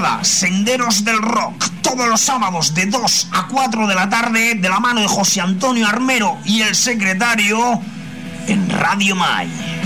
Española, Senderos del Rock, todos los sábados de 2 a 4 de la tarde, de la mano de José Antonio Armero y el secretario, en Radio Mai.